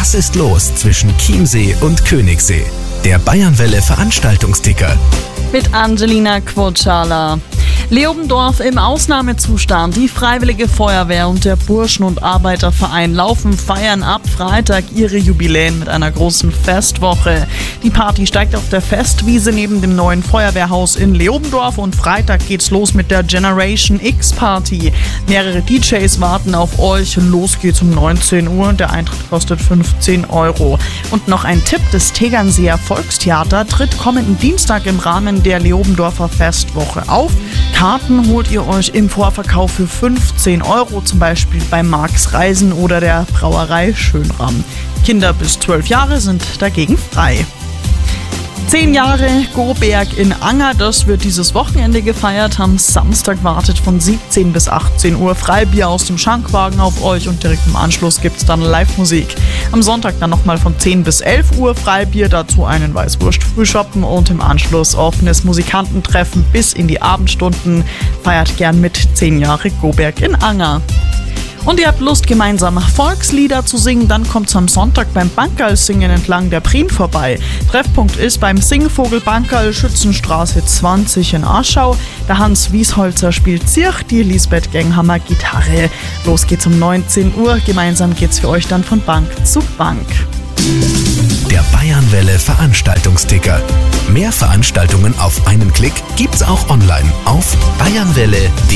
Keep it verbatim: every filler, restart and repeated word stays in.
Was ist los zwischen Chiemsee und Königssee? Der Bayernwelle Veranstaltungsticker. Mit Angelina Quocciala. Leobendorf im Ausnahmezustand. Die Freiwillige Feuerwehr und der Burschen- und Arbeiterverein Laufen feiern ab Freitag ihre Jubiläen mit einer großen Festwoche. Die Party steigt auf der Festwiese neben dem neuen Feuerwehrhaus in Leobendorf und Freitag geht's los mit der Generation X Party. Mehrere D Js warten auf euch. Los geht's um neunzehn Uhr. Der Eintritt kostet fünfzehn Euro. Und noch ein Tipp: Das Tegernseer Volkstheater tritt kommenden Dienstag im Rahmen der Leobendorfer Festwoche auf. Karten holt ihr euch im Vorverkauf für fünfzehn Euro, zum Beispiel bei Marx Reisen oder der Brauerei Schönram. Kinder bis zwölf Jahre sind dagegen frei. Zehn Jahre Goberg in Anger, das wird dieses Wochenende gefeiert. Am Samstag wartet von siebzehn bis achtzehn Uhr Freibier aus dem Schankwagen auf euch und direkt im Anschluss gibt's dann Live-Musik. Am Sonntag dann nochmal von zehn bis elf Uhr Freibier, dazu einen Weißwurst-Frühschoppen und im Anschluss offenes Musikantentreffen bis in die Abendstunden. Feiert gern mit zehn Jahre Goberg in Anger. Und ihr habt Lust, gemeinsam Volkslieder zu singen, dann kommt's am Sonntag beim Bankerl-Singen entlang der Prien vorbei. Treffpunkt ist beim Singvogel Bankerl, Schützenstraße zwanzig in Aschau. Der Hans Wiesholzer spielt Zirch, die Lisbeth Genghammer Gitarre. Los geht's um neunzehn Uhr. Gemeinsam geht's für euch dann von Bank zu Bank. Der Bayernwelle Veranstaltungsticker. Mehr Veranstaltungen auf einen Klick gibt's auch online auf bayernwelle punkt de.